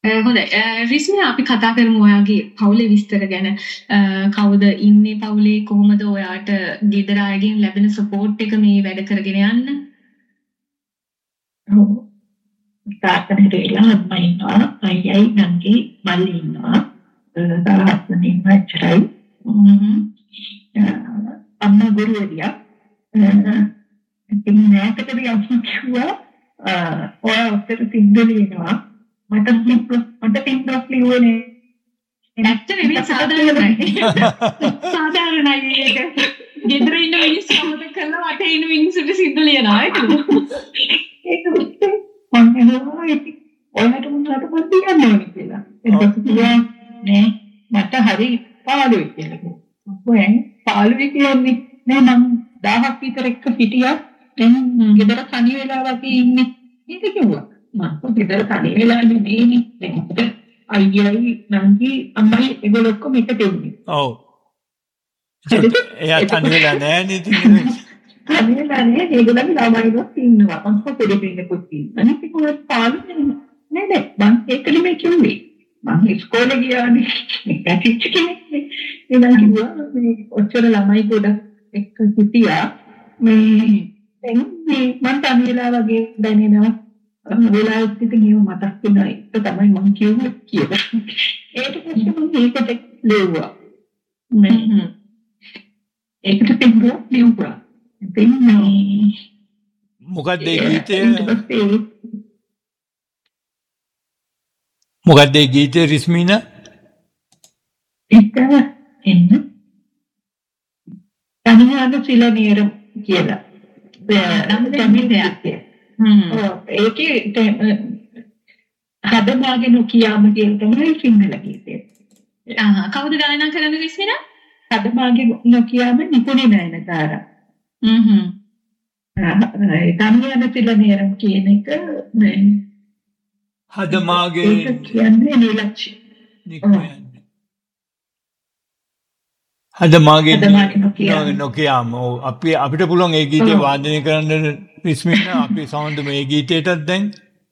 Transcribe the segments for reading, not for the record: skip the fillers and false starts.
හොඳයි. රිස්මි අපි කතා කරමු ඔයාගේ පවුලේ විස්තර ගැන. කවුද ඉන්නේ පවුලේ, කොහොමද ඔයාට ගෙදර අයගෙන් ලැබෙන සපෝට් එක මේ වැඩ කරගෙන යන්න? ඔව්. තාත්තට ඉරලා අම්මා ඉන්නවා, අයියයි නංගි මල්ලි ඉන්නවා. තාත්තට ඉන්නච්චරයි. අම්මා ගුරුවරියක්. ඉතින් නැකටදී අම්මා කිව්වා ඔයා උත්තර සිංහල වෙනවා. මට පින්ඩොස් ලියුවනේ. ඇත්තටම මේ සාධාරණයි. සාධාරණයි ඒක. ගෙදර ඉන්න මිනිස්සු අමතක කරලා වටේ ඉන්න මිනිස්සුන්ට සිද්ධ ලියනවා ඒක. ඒක මම හිතුවා ඔයාලට මොනවද කියන්න ඕනේ කියලා. ඒක කිව්වා නෑ මට හරි පාළුයි කියලා කිව්වා. ඔයන් පාළුයි කියන්නේ නෑ මම 1000ක් විතර එක්ක හිටියා. දැන් ගෙදර තනි වෙලා වගේ ඉන්නේ. ඒක කිව්වා. මම ගෙදර තනි වෙලා නෙමෙයිනේ. දැන් අයියයි නංගි අම්මයි ඒගොල්ලෝ ඔක්කොම එකට එන්නේ. ඔව්. එයා තනි වෙලා නෑ නේද? තනි වෙලා නෑ ඒගොල්ලන්ගේ ළමයිවත් ඉන්නවා. මම පොඩි කෙනෙකුත් ඉන්නවා. අනිත් කොහොමද පාළුනේ නෑ මම ඒක නෙමෙයි කිව්වේ. මම ඉස්කෝලේ ගියානේ. පැටිච්ච කෙනෙක් නේ. එනවා කිව්වා මේ ඔච්චර ළමයි ගොඩක් එක්ක හිටියා. මේ දැන් මම තනි වෙලා වගේ දැනෙනවා. වෙලාවට ඉතින් ඒව මතක් වෙනවා. ඒක තමයි මම කිව්වේ කියලා. ඒක පස්සේ මම ඒකට ලියුවා. ඒකට පිටුවක් ලියුවා. ඉතින් මොකක්ද ඒ ගීතය? මොකක්ද ඒ ගීතය රිස්මින? ඒක එන්න තනියාට සිල නේරම් කියලා. තමිලයක්. ඒකේ හදමාගේ නොකියාම කියන තමයි සිංහල ගීතය. කවුද ගායනා කරන්නේ රිස්මින? හදමාගේ නොකියාම නිපුණි නයනතාරා. තනියාට සිල නේරම් කියන එක හදමාගේ කියන්නේ නිලක්ෂි. හදමාගේ නොකියාම අපිට පුළුවන් ඒ ගීතේ වාදනය කරන්න රිස්මින අපි සවුන්ඩ් මේ ගීතයටත් දැන්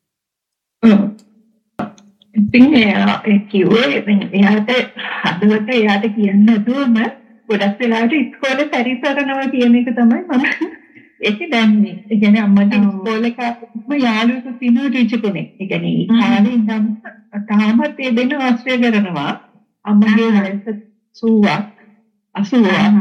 ඉතින් එයා කිව්වේ එයාට හදවත එයාට කියන්න නැතුවම ගොඩක් වෙලාවට ඉස්කෝලේ පරිසරනවා කියන එක තමයි මම ඒක දැන්නේ. ඒ කියන්නේ අම්මගේ ඉස්කෝලේ කාලෙම යාළුවෙකුත් ඉන්නවා ටීචර් කෙනෙක්. ඒ කියන්නේ ඒ කාලේ ඉඳන් තාමත් ඒ දෙන්න ආශ්‍රය කරනවා. අම්මගේ වයස 80ක්.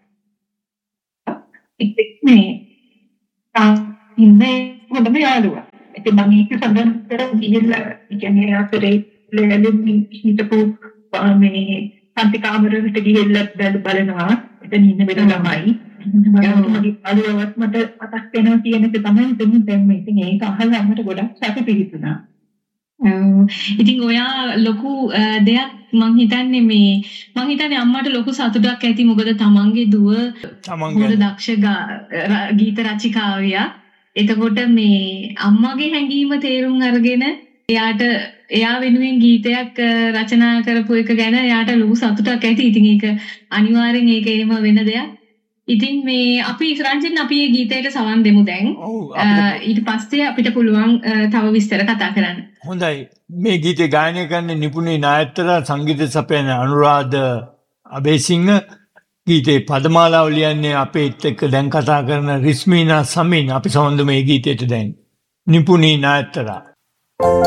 ඉතින් මේ ඉන්නේ හොඳම යාළුවා. ඉතින් මම ඒක සඳහන් කරලා ගිහිල්ලා කියන්නේ අපේ ලෙවලින් හිටපු මේ පන්ති කාමරයකට ගිහිල්ලා බලනවා. එතන ඉන්න වෙන ළමයි. මගේ අලුවත් මට මතක් වෙනවා කියන එක තමයි දැන් මේ ඉතින් ඒක අහලා අපිට ගොඩක් සැප පිහිටුණා. ඉතින් ඔයා ලොකු දෙයක් මං හිතන්නේ අම්මට ලොකු සතුටක් ඇති මොකද තමන්ගේ දුව හොඳ දක්ෂ ගීත රචිකාවියක්. එතකොට මේ අම්මගේ හැඟීම තේරුම් අරගෙන එයා වෙනුවෙන් ගීතයක් රචනා කරපු එක ගැන එයාට ලොකු සතුටක් ඇති. ඉතින් ඒක අනිවාර්යෙන් ඒක එහෙම වෙන දෙයක්. ඉතින් මේ අපි රංජන් අපි මේ ගීතයට සවන් දෙමු දැන්. ඊට පස්සේ අපිට පුළුවන් තව විස්තර කතා කරන්න. හොඳයි. මේ ගීතේ ගායනය කරන්නේ නිපුණී නායකලා සංගීත සපයන අනුරාධ අබේසිංහ. ගීතේ පදමාලාව ලියන්නේ අපේත් එක්ක දැන් කතා කරන රිස්මිනා සමින්. අපි සමන්දු මේ ගීතයට දැන් නිපුණී නායකලා